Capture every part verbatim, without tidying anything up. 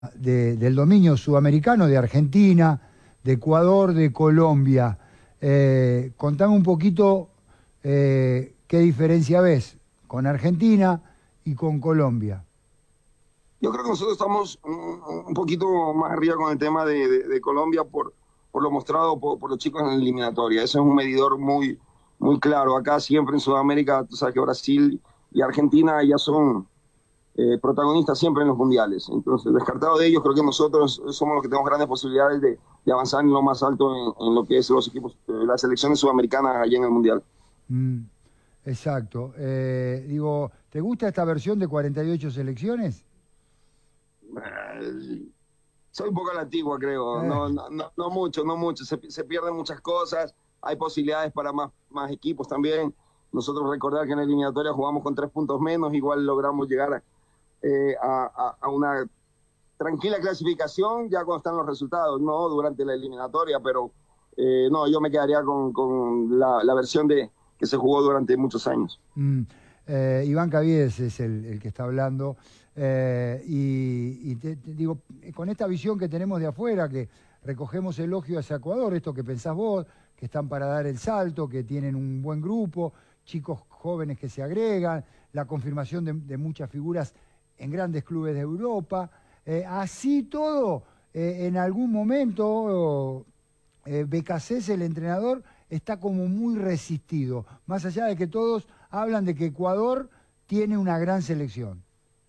de, del dominio sudamericano, de Argentina, de Ecuador, de Colombia. Eh, contame un poquito eh, qué diferencia ves con Argentina y con Colombia. Yo creo que nosotros estamos un, un poquito más arriba con el tema de, de, de Colombia por, por lo mostrado por, por los chicos en la eliminatoria. Ese es un medidor muy, muy claro. Acá siempre en Sudamérica, tú sabes que Brasil y Argentina ya son eh, protagonistas siempre en los mundiales. Entonces, descartado de ellos, creo que nosotros somos los que tenemos grandes posibilidades de, de avanzar en lo más alto en, en lo que es los equipos, eh, las selecciones sudamericanas allá en el mundial. Mm, exacto. Eh, digo, ¿te gusta esta versión de cuarenta y ocho selecciones? Eh, Soy un poco a la antigua, creo. Eh, No, no, no, no mucho, no mucho. Se, se pierden muchas cosas. Hay posibilidades para más, más equipos también. Nosotros recordar que en la eliminatoria jugamos con tres puntos menos, igual logramos llegar eh, a, a, a una tranquila clasificación ya cuando están los resultados, no durante la eliminatoria, pero eh, no, yo me quedaría con, con la, la versión de que se jugó durante muchos años. mm, eh, Iván Caviedes es el, el que está hablando. Eh, y, y te, te digo, con esta visión que tenemos de afuera, que recogemos elogio hacia Ecuador, esto que pensás vos, que están para dar el salto, que tienen un buen grupo, chicos jóvenes que se agregan, la confirmación de, de muchas figuras en grandes clubes de Europa. Eh, así todo, eh, en algún momento, eh, Becasés, el entrenador, está como muy resistido, más allá de que todos hablan de que Ecuador tiene una gran selección.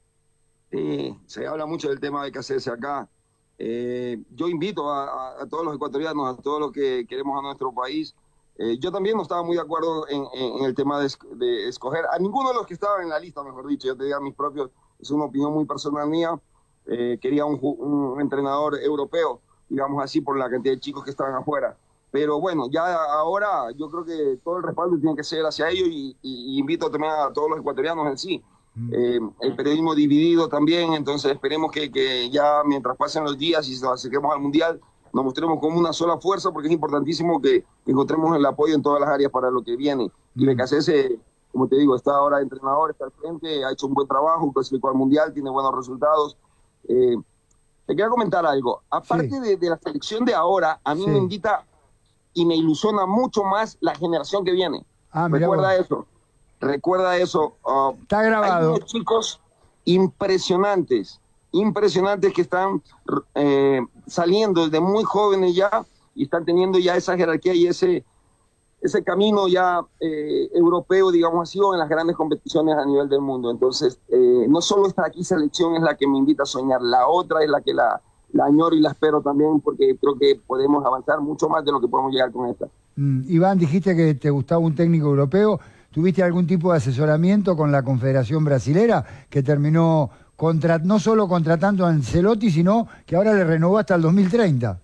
Sí, se habla mucho del tema de Cáceres acá. Eh, yo invito a, a, a todos los ecuatorianos, a todos los que queremos a nuestro país. Eh, yo también no estaba muy de acuerdo en, en, en el tema de, de escoger a ninguno de los que estaban en la lista, mejor dicho. Yo te digo a mis propios, es una opinión muy personal mía. Eh, quería un, un entrenador europeo, digamos así, por la cantidad de chicos que estaban afuera. Pero bueno, ya ahora yo creo que todo el respaldo tiene que ser hacia ellos y, y, y invito también a todos los ecuatorianos en sí. Eh, el periodismo dividido también, entonces esperemos que, que ya mientras pasen los días y nos acerquemos al Mundial, nos mostremos como una sola fuerza, porque es importantísimo que, que encontremos el apoyo en todas las áreas para lo que viene. Y Becasés, como te digo, está ahora entrenador, está al frente, ha hecho un buen trabajo, clasificó al Mundial, tiene buenos resultados. Eh, te quería comentar algo. Aparte Sí, de, de la selección de ahora, a mí me sí. invita y me ilusiona mucho más la generación que viene. Ah, mirá vos. Recuerda eso. Recuerda eso. Uh, Está hay grabado. unos chicos impresionantes, impresionantes que están eh, saliendo desde muy jóvenes ya y están teniendo ya esa jerarquía y ese, ese camino ya eh, europeo, digamos así, o en las grandes competiciones a nivel del mundo. Entonces, eh, no solo esta aquí selección es la que me invita a soñar, la otra es la que la, la añoro y la espero también, porque creo que podemos avanzar mucho más de lo que podemos llegar con esta. Mm, Iván, dijiste que te gustaba un técnico europeo. ¿Tuviste algún tipo de asesoramiento con la Confederación Brasilera que terminó contra, no solo contratando a Ancelotti, sino que ahora le renovó hasta el dos mil treinta?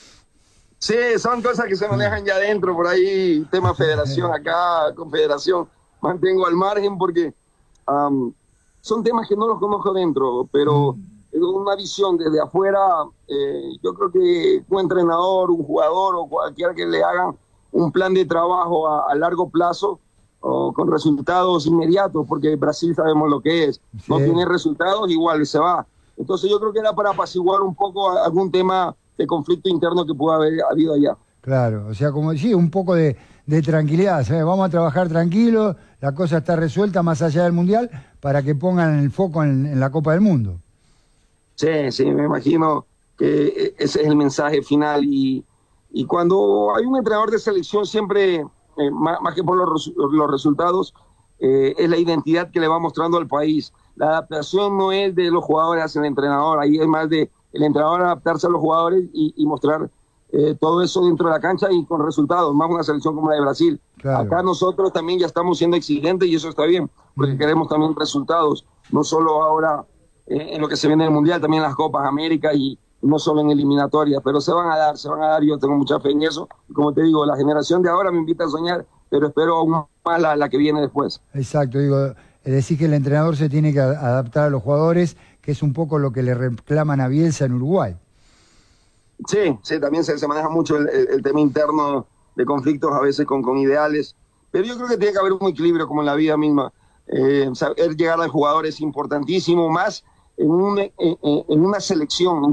Sí, son cosas que se manejan ya adentro, por ahí, tema federación acá, confederación, mantengo al margen porque um, son temas que no los conozco dentro, pero es una visión desde afuera. Eh, yo creo que un entrenador, un jugador o cualquiera que le hagan un plan de trabajo a, a largo plazo, o con resultados inmediatos, porque Brasil sabemos lo que es, Sí. no tiene resultados, igual se va. Entonces yo creo que era para apaciguar un poco algún tema de conflicto interno que pudo haber habido allá. Claro, o sea, como decía, un poco de, de tranquilidad, ¿sabes? Vamos a trabajar tranquilos, la cosa está resuelta más allá del Mundial, para que pongan el foco en, en la Copa del Mundo. Sí, sí, me imagino que ese es el mensaje final. Y, y cuando hay un entrenador de selección siempre... Eh, más, más que por los, los resultados, eh, es la identidad que le va mostrando al país. La adaptación no es de los jugadores hacia el entrenador, ahí es más de el entrenador adaptarse a los jugadores y, y mostrar eh, todo eso dentro de la cancha y con resultados, más una selección como la de Brasil. Claro. Acá nosotros también ya estamos siendo exigentes y eso está bien, porque mm. queremos también resultados, no solo ahora eh, en lo que se viene en el Mundial, también en las Copas América y no solo en eliminatorias, pero se van a dar, se van a dar, yo tengo mucha fe en eso. Como te digo, la generación de ahora me invita a soñar, pero espero aún más la, la que viene después. Exacto, digo, decir que el entrenador se tiene que adaptar a los jugadores, que es un poco lo que le reclaman a Bielsa en Uruguay. Sí, sí, también se, se maneja mucho el, el, el tema interno de conflictos, a veces con, con ideales, pero yo creo que tiene que haber un equilibrio como en la vida misma. Eh, saber llegar al jugador es importantísimo, más en, un, en, en una selección